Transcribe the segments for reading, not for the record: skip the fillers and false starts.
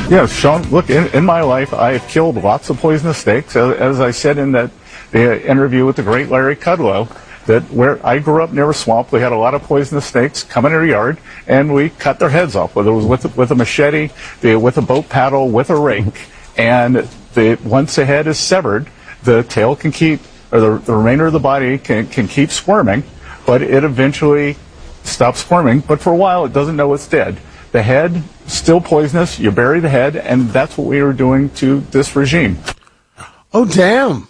Yeah, Sean, look, in my life, I have killed lots of poisonous snakes. As I said in that the interview with the great Larry Kudlow, that where I grew up near a swamp, we had a lot of poisonous snakes come in our yard, and we cut their heads off, whether it was with a machete, with a boat paddle, with a rake. And once the head is severed, the tail can keep, or the remainder of the body can keep squirming, but it eventually stops squirming. But for a while, it doesn't know it's dead. The head, still poisonous, you bury the head, and that's what we were doing to this regime. Oh, damn.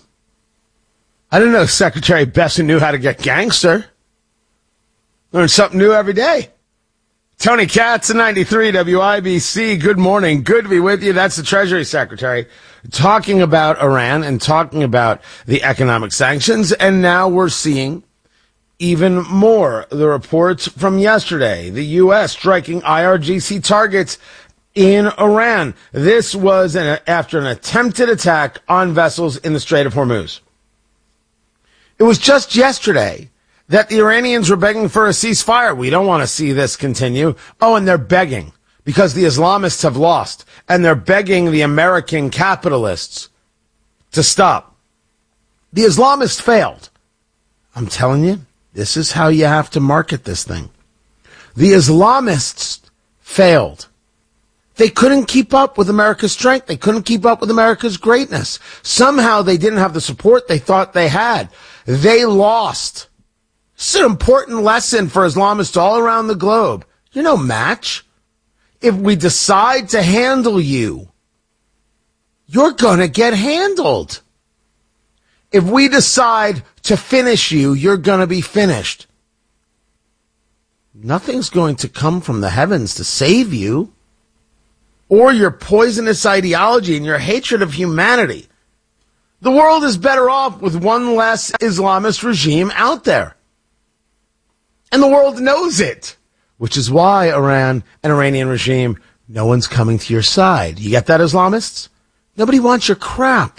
I didn't know Secretary Besson knew how to get gangster. Learn something new every day. Tony Katz, 93 WIBC. Good morning. Good to be with you. That's the Treasury Secretary talking about Iran and talking about the economic sanctions. And now we're seeing even more. The reports from yesterday, the U.S. striking IRGC targets in Iran. This was after an attempted attack on vessels in the Strait of Hormuz. It was just yesterday that the Iranians were begging for a ceasefire. We don't want to see this continue. Oh, and they're begging because the Islamists have lost, and they're begging the American capitalists to stop. The Islamists failed. I'm telling you, this is how you have to market this thing. The Islamists failed. They couldn't keep up with America's strength. They couldn't keep up with America's greatness. Somehow they didn't have the support they thought they had. They lost. This is an important lesson for Islamists all around the globe. You're no match. If we decide to handle you, you're going to get handled. If we decide to finish you, you're going to be finished. Nothing's going to come from the heavens to save you, or your poisonous ideology and your hatred of humanity. The world is better off with one less Islamist regime out there. And the world knows it, which is why Iran and Iranian regime, no one's coming to your side. You get that, Islamists? Nobody wants your crap.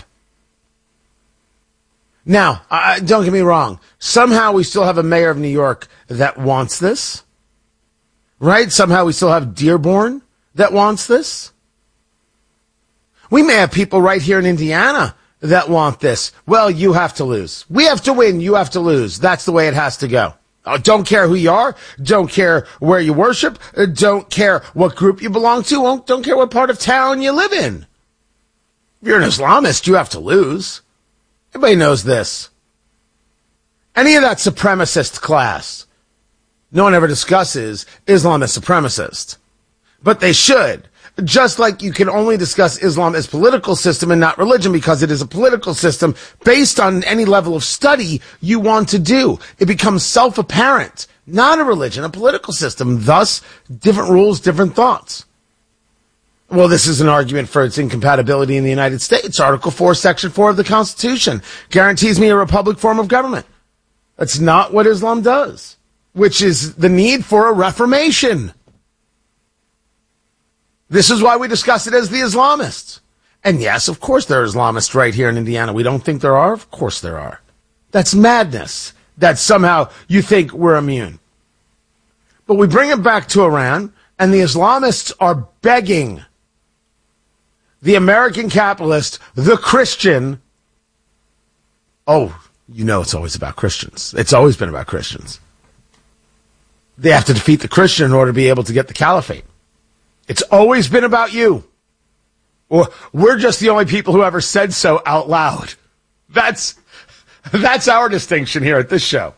Now, don't get me wrong. Somehow we still have a mayor of New York that wants this, right? Somehow we still have Dearborn that wants this. We may have people right here in Indiana that want this. Well, you have to lose. We have to win. You have to lose. That's the way it has to go. Don't care who you are. Don't care where you worship. Don't care what group you belong to. Don't care what part of town you live in. If you're an Islamist, you have to lose. Everybody knows this. Any of that supremacist class, no one ever discusses Islam as supremacist. But they should. Just like you can only discuss Islam as political system and not religion, because it is a political system based on any level of study you want to do. It becomes self-apparent. Not a religion, a political system. Thus, different rules, different thoughts. Well, this is an argument for its incompatibility in the United States. Article 4, Section 4 of the Constitution guarantees me a republic form of government. That's not what Islam does, which is the need for a reformation. This is why we discuss it as the Islamists. And yes, of course there are Islamists right here in Indiana. We don't think there are? Of course there are. That's madness that somehow you think we're immune. But we bring it back to Iran, and the Islamists are begging the American capitalist, the Christian. Oh, you know it's always about Christians. It's always been about Christians. They have to defeat the Christian in order to be able to get the caliphate. It's always been about you. Or we're just the only people who ever said so out loud. That's our distinction here at this show.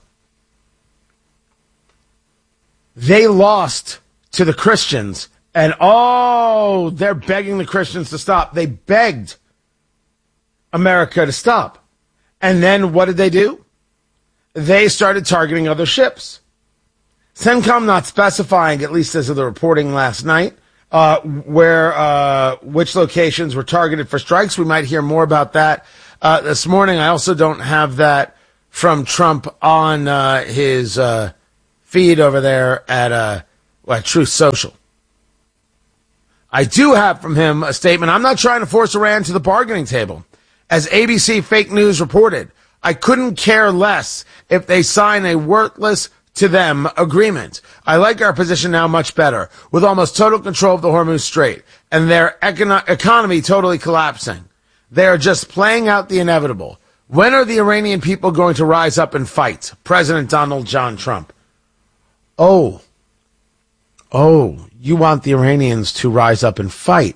They lost to the Christians, and they're begging the Christians to stop. They begged America to stop. And then what did they do? They started targeting other ships. CENTCOM not specifying, at least as of the reporting last night, which locations were targeted for strikes. We might hear more about that this morning. I also don't have that from Trump on his feed over there at Truth Social. I do have from him a statement. I'm not trying to force Iran to the bargaining table. As ABC Fake News reported, I couldn't care less if they sign a worthless to them agreement. I like our position now much better, with almost total control of the Hormuz Strait and their economy totally collapsing. They are just playing out the inevitable. When are the Iranian people going to rise up and fight? President Donald John Trump. Oh, you want the Iranians to rise up and fight.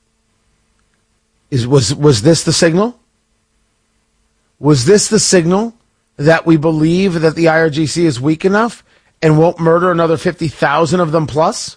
Was this the signal? Was this the signal that we believe that the IRGC is weak enough and won't murder another 50,000 of them plus?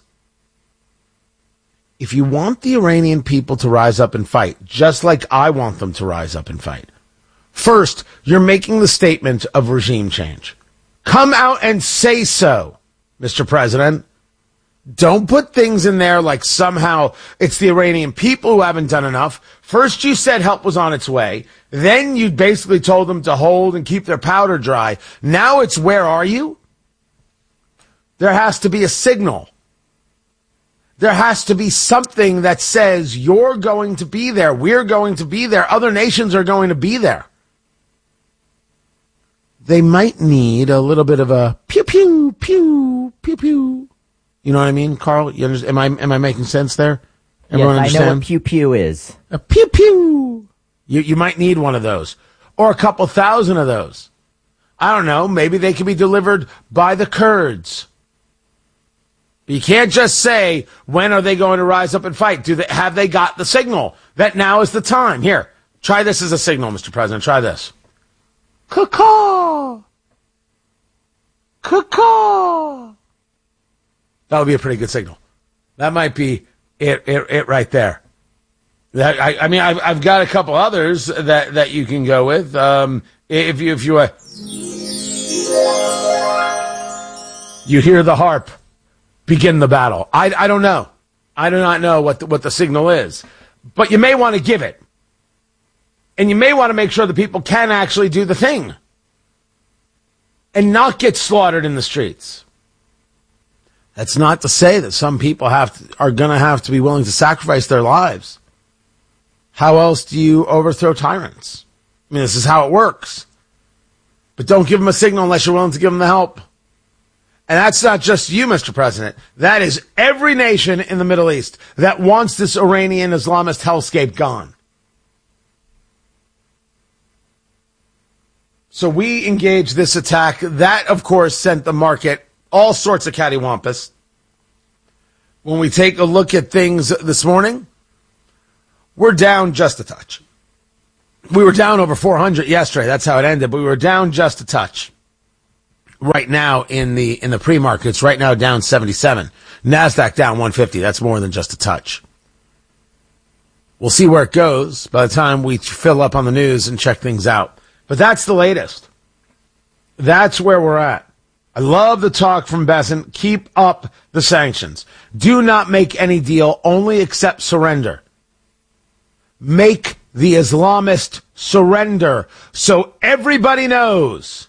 If you want the Iranian people to rise up and fight, just like I want them to rise up and fight, first, you're making the statement of regime change. Come out and say so, Mr. President. Don't put things in there like somehow it's the Iranian people who haven't done enough. First, you said help was on its way. Then you basically told them to hold and keep their powder dry. Now it's where are you? There has to be a signal. There has to be something that says you're going to be there. We're going to be there. Other nations are going to be there. They might need a little bit of a pew, pew, pew, pew, pew. You know what I mean, Carl? You understand? Am I making sense there? Everyone yes, understand? I know what pew pew is. A pew pew. You might need one of those, or a couple thousand of those. I don't know. Maybe they can be delivered by the Kurds. But you can't just say when are they going to rise up and fight. Have they got the signal that now is the time? Here, try this as a signal, Mr. President. Try this. Caw-caw. Caw-caw. That would be a pretty good signal. That might be it right there. I've got a couple others that you can go with. If you hear the harp, begin the battle. I don't know. I do not know what the signal is, but you may want to give it, and you may want to make sure that people can actually do the thing and not get slaughtered in the streets. That's not to say that some people are going to have to be willing to sacrifice their lives. How else do you overthrow tyrants? I mean, this is how it works. But don't give them a signal unless you're willing to give them the help. And that's not just you, Mr. President. That is every nation in the Middle East that wants this Iranian Islamist hellscape gone. So we engaged this attack. That, of course, sent the market all sorts of cattywampus. When we take a look at things this morning, we're down just a touch. We were down over 400 yesterday. That's how it ended, but we were down just a touch. Right now in the pre-markets, right now down 77. NASDAQ down 150. That's more than just a touch. We'll see where it goes by the time we fill up on the news and check things out. But that's the latest. That's where we're at. I love the talk from Bessent. Keep up the sanctions. Do not make any deal. Only accept surrender. Make the Islamist surrender so everybody knows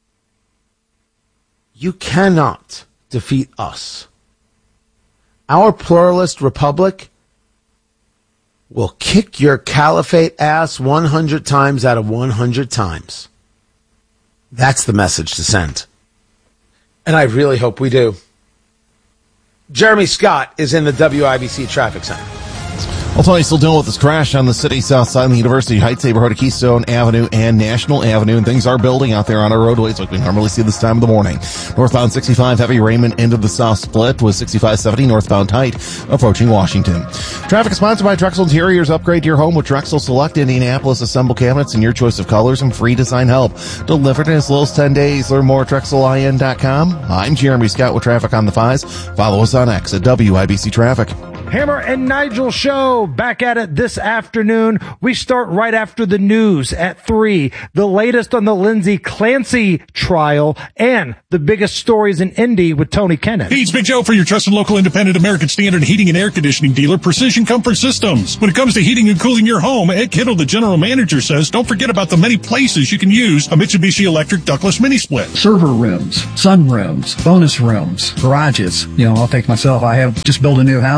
you cannot defeat us. Our pluralist republic will kick your caliphate ass 100 times out of 100 times. That's the message to send. And I really hope we do. Jeremy Scott is in the WIBC Traffic Center. Well, Tony, still dealing with this crash on the city south side of the University Heights neighborhood of Keystone Avenue and National Avenue, and things are building out there on our roadways like we normally see this time of the morning. Northbound 65 heavy Raymond into the south split with 6570 northbound Height approaching Washington. Traffic is sponsored by Drexel Interiors. Upgrade your home with Drexel Select Indianapolis Assemble Cabinets in your choice of colors and free design help. Delivered in as little as 10 days. Learn more at DrexelIN.com. I'm Jeremy Scott with Traffic on the Fives. Follow us on X at WIBC Traffic. Hammer and Nigel show back at it this afternoon. We start right after the news at 3. The latest on the Lindsay Clancy trial and the biggest stories in Indy with Tony Kenneth. Hey, it's Big Joe for your trusted local independent American Standard heating and air conditioning dealer, Precision Comfort Systems. When it comes to heating and cooling your home, Ed Kittle, the general manager, says don't forget about the many places you can use a Mitsubishi Electric ductless mini split. Server rooms, sun rooms, bonus rooms, garages. I'll take myself. I have just built a new house and I got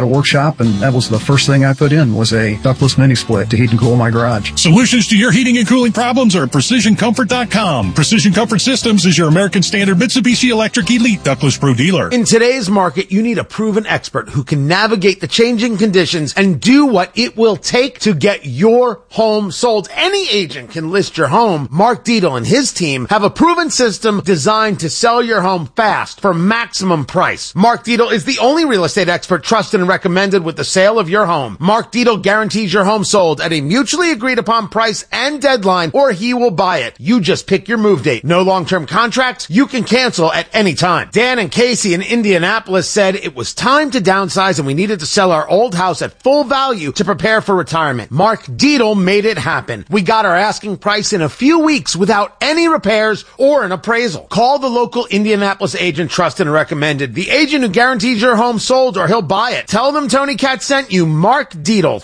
a workshop, and that was the first thing I put in was a ductless mini split to heat and cool my garage. Solutions to your heating and cooling problems are at PrecisionComfort.com. Precision Comfort Systems is your American Standard Mitsubishi Electric Elite Ductless Pro dealer. In today's market, you need a proven expert who can navigate the changing conditions and do what it will take to get your home sold. Any agent can list your home. Mark Dietel and his team have a proven system designed to sell your home fast for maximum price. Mark Dietel is the only real estate expert trusted and recommended with the sale of your home. Mark Dietel guarantees your home sold at a mutually agreed upon price and deadline, or he will buy it. You just pick your move date. No long-term contracts. You can cancel at any time. Dan and Casey in Indianapolis said it was time to downsize and we needed to sell our old house at full value to prepare for retirement. Mark Dietel made it happen. We got our asking price in a few weeks without any repairs or an appraisal. Call the local Indianapolis agent trusted and recommended. The agent who guarantees your home sold or he'll buy it. Tell them Tony Katz sent you. Mark Dietel,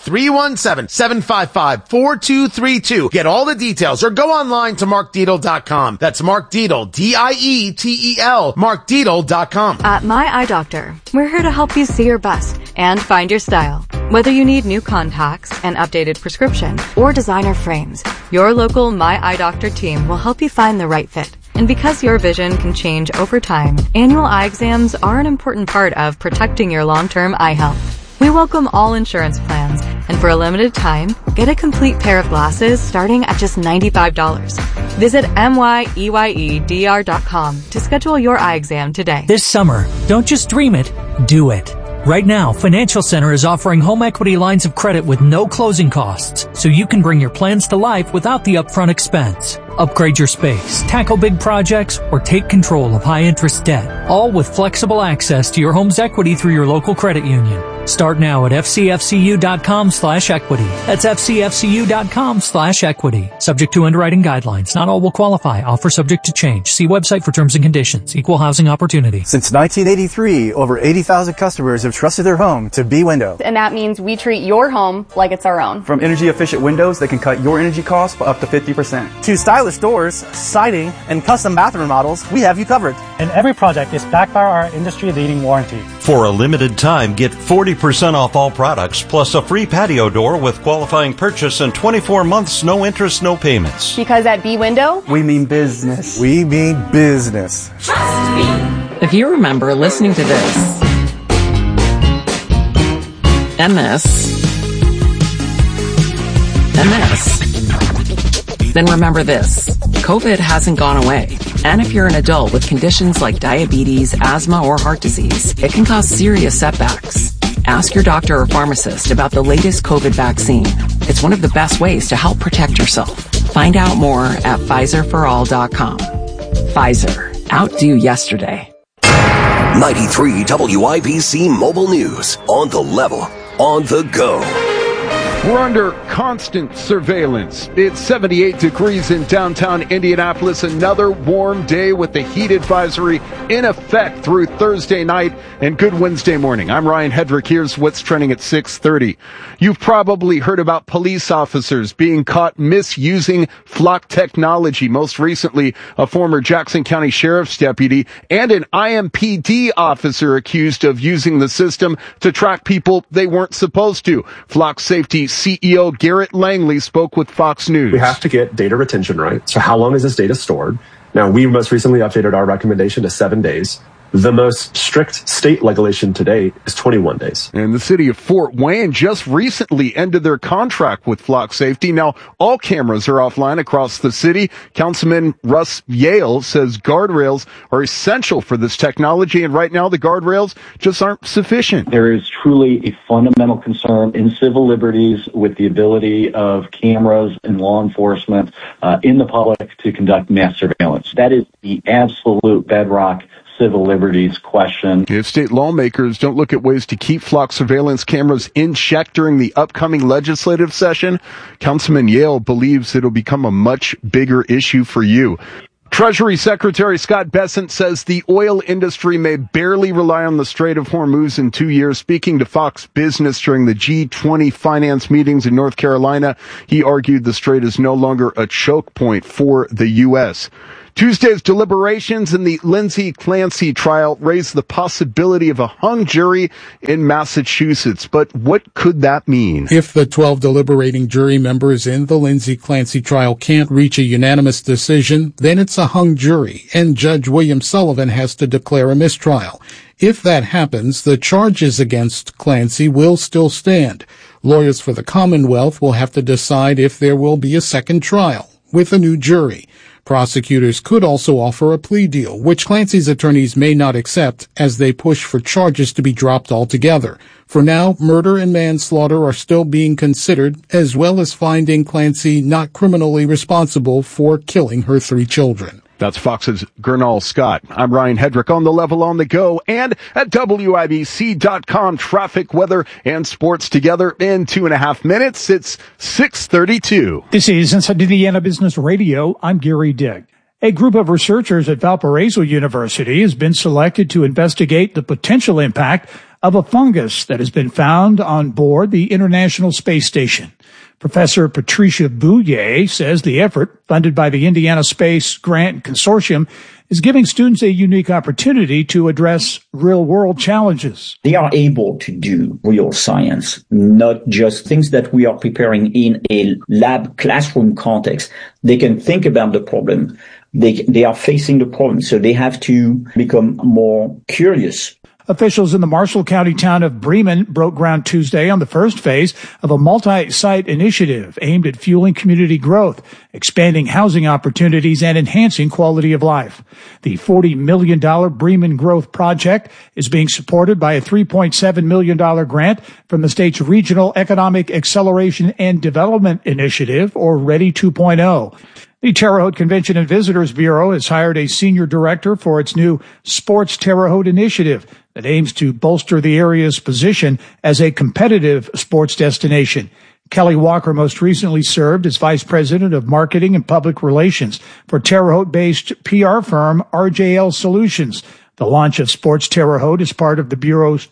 317-755-4232. Get all the details or go online to markdietel.com. That's Mark Dietel, Dietel, markdietel.com. At My Eye Doctor, we're here to help you see your best and find your style. Whether you need new contacts, an updated prescription, or designer frames, your local My Eye Doctor team will help you find the right fit. And because your vision can change over time, annual eye exams are an important part of protecting your long-term eye health. We welcome all insurance plans, and for a limited time, get a complete pair of glasses starting at just $95. Visit MYEYEDR.com to schedule your eye exam today. This summer, don't just dream it, do it. Right now, Financial Center is offering home equity lines of credit with no closing costs, so you can bring your plans to life without the upfront expense. Upgrade your space, tackle big projects, or take control of high-interest debt, all with flexible access to your home's equity through your local credit union. Start now at fcfcu.com/equity. That's fcfcu.com/equity. Subject to underwriting guidelines. Not all will qualify. Offer subject to change. See website for terms and conditions. Equal housing opportunity. Since 1983, over 80,000 customers have trusted their home to B-Window. And that means we treat your home like it's our own. From energy-efficient windows that can cut your energy costs by up to 50%. To stylish doors, siding, and custom bathroom models, we have you covered. And every project is backed by our industry-leading warranty. For a limited time, get 40% off all products, plus a free patio door with qualifying purchase and 24 months, no interest, no payments. Because at B-Window, we mean business. We mean business. Trust me. If you remember listening to this, and this, then remember this. COVID hasn't gone away. And if you're an adult with conditions like diabetes, asthma, or heart disease, it can cause serious setbacks. Ask your doctor or pharmacist about the latest COVID vaccine. It's one of the best ways to help protect yourself. Find out more at PfizerForAll.com. Pfizer. Outdo yesterday. 93 WIBC Mobile News. On the level. On the go. We're under constant surveillance. It's 78 degrees in downtown Indianapolis. Another warm day with the heat advisory in effect through Thursday night and good Wednesday morning. I'm Ryan Hedrick. Here's what's trending at 6:30. You've probably heard about police officers being caught misusing Flock technology. Most recently, a former Jackson County Sheriff's deputy and an IMPD officer accused of using the system to track people they weren't supposed to. Flock Safety CEO Garrett Langley spoke with Fox News. We have to get data retention right. So how long is this data stored? Now, we most recently updated our recommendation to 7 days. The most strict state regulation to date is 21 days. And the city of Fort Wayne just recently ended their contract with Flock Safety. Now, all cameras are offline across the city. Councilman Russ Yale says guardrails are essential for this technology, and right now the guardrails just aren't sufficient. There is truly a fundamental concern in civil liberties with the ability of cameras and law enforcement in the public to conduct mass surveillance. That is the absolute bedrock civil liberties question. If state lawmakers don't look at ways to keep Flock surveillance cameras in check during the upcoming legislative session, Councilman Yale believes it'll become a much bigger issue for you. Treasury Secretary Scott Bessent says the oil industry may barely rely on the Strait of Hormuz in 2 years. Speaking to Fox Business during the G20 finance meetings in North Carolina, he argued the strait is no longer a choke point for the U.S. Tuesday's deliberations in the Lindsay Clancy trial raised the possibility of a hung jury in Massachusetts. But what could that mean? If the 12 deliberating jury members in the Lindsay Clancy trial can't reach a unanimous decision, then it's a hung jury, and Judge William Sullivan has to declare a mistrial. If that happens, the charges against Clancy will still stand. Lawyers for the Commonwealth will have to decide if there will be a second trial with a new jury. Prosecutors could also offer a plea deal, which Clancy's attorneys may not accept as they push for charges to be dropped altogether. For now, murder and manslaughter are still being considered, as well as finding Clancy not criminally responsible for killing her 3 children. That's Fox's Gernal Scott. I'm Ryan Hedrick on The Level on the Go and at WIBC.com. Traffic, weather, and sports together in 2.5 minutes. It's 6:32. This is Inside Indiana Business Radio. I'm Gary Dick. A group of researchers at Valparaiso University has been selected to investigate the potential impact of a fungus that has been found on board the International Space Station. Professor Patricia Bouye says the effort, funded by the Indiana Space Grant Consortium, is giving students a unique opportunity to address real-world challenges. They are able to do real science, not just things that we are preparing in a lab classroom context. They can think about the problem. They are facing the problem, so they have to become more curious. Officials in the Marshall County town of Bremen broke ground Tuesday on the first phase of a multi-site initiative aimed at fueling community growth, expanding housing opportunities, and enhancing quality of life. The $40 million Bremen Growth Project is being supported by a $3.7 million grant from the state's Regional Economic Acceleration and Development Initiative, or READY 2.0. The Terre Haute Convention and Visitors Bureau has hired a senior director for its new Sports Terre Haute initiative that aims to bolster the area's position as a competitive sports destination. Kelly Walker most recently served as vice president of marketing and public relations for Terre Haute-based PR firm RJL Solutions. The launch of Sports Terre Haute is part of the Bureau's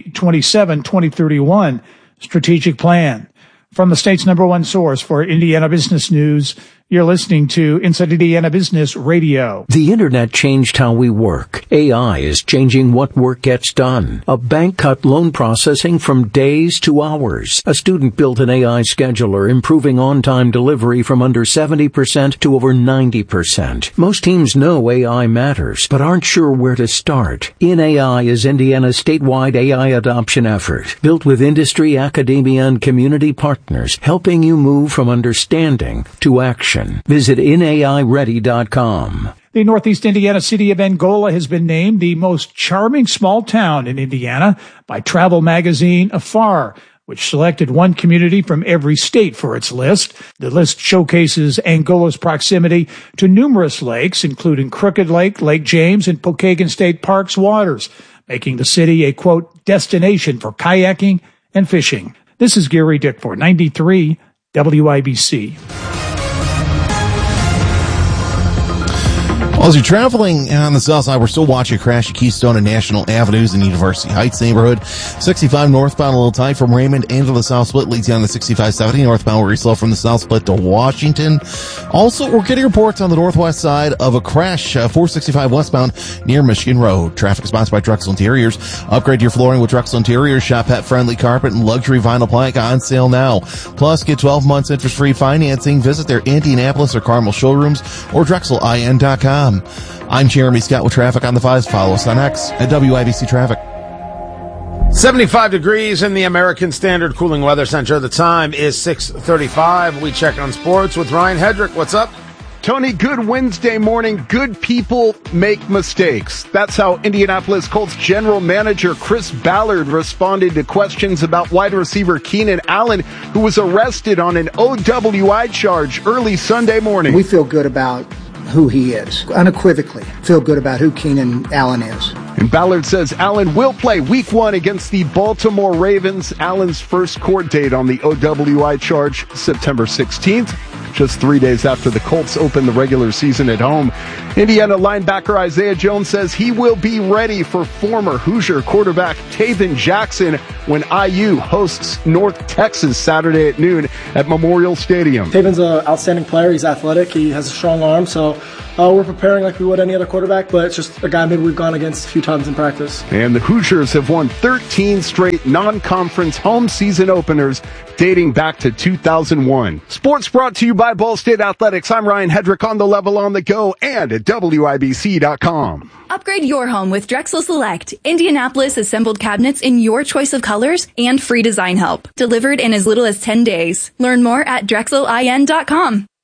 2027-2031 strategic plan. From the state's #1 source for Indiana business news, you're listening to Inside Indiana Business Radio. The internet changed how we work. AI is changing what work gets done. A bank cut loan processing from days to hours. A student built an AI scheduler, improving on-time delivery from under 70% to over 90%. Most teams know AI matters, but aren't sure where to start. InAI is Indiana's statewide AI adoption effort, built with industry, academia, and community partners, helping you move from understanding to action. Visit InAIReady.com. The northeast Indiana city of Angola has been named the most charming small town in Indiana by travel magazine Afar, which selected one community from every state for its list. The list showcases Angola's proximity to numerous lakes, including Crooked Lake, Lake James, and Pokagon State Park's waters, making the city a, quote, destination for kayaking and fishing. This is Gary Dick for 93 WIBC. Well, as you're traveling on the south side, we're still watching a crash at Keystone and National Avenues in University Heights neighborhood. 65 northbound, a little tight from Raymond into the south split, leads you on the 6570 northbound, where you slow from the south split to Washington. Also, we're getting reports on the northwest side of a crash, 465 westbound near Michigan Road. Traffic is sponsored by Drexel Interiors. Upgrade your flooring with Drexel Interiors. Shop pet-friendly carpet and luxury vinyl plank on sale now. Plus, get 12 months interest-free financing. Visit their Indianapolis or Carmel showrooms or DrexelIN.com. I'm Jeremy Scott with traffic on the 5s. Follow us on X at WIBC Traffic. 75 degrees in the American Standard Cooling Weather Center. The time is 6:35. We check on sports with Ryan Hedrick. What's up? Tony, good Wednesday morning. Good people make mistakes. That's how Indianapolis Colts general manager Chris Ballard responded to questions about wide receiver Keenan Allen, who was arrested on an OWI charge early Sunday morning. We feel good about who he is. Unequivocally feel good about who Keenan Allen is. And Ballard says Allen will play Week 1 against the Baltimore Ravens. Allen's first court date on the OWI charge, September 16th, just 3 days after the Colts open the regular season at home. Indiana linebacker Isaiah Jones says he will be ready for former Hoosier quarterback Taven Jackson when IU hosts North Texas Saturday at noon at Memorial Stadium. Taven's an outstanding player. He's athletic. He has a strong arm, so We're preparing like we would any other quarterback, but it's just a guy maybe we've gone against a few times in practice. And the Hoosiers have won 13 straight non-conference home season openers dating back to 2001. Sports brought to you by Ball State Athletics. I'm Ryan Hedrick on The Level, on the go, and at WIBC.com. Upgrade your home with Drexel Select. Indianapolis assembled cabinets in your choice of colors and free design help. Delivered in as little as 10 days. Learn more at DrexelIN.com.